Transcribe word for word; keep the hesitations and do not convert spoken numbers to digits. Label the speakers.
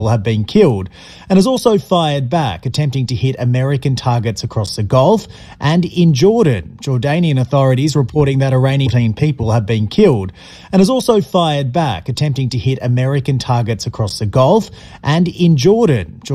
Speaker 1: have been killed, and has also fired back, attempting to hit American targets across the Gulf and in Jordan. Jordanian authorities reporting that Iranian people have been killed, and has also fired back, attempting to hit American targets across the Gulf and in Jordan.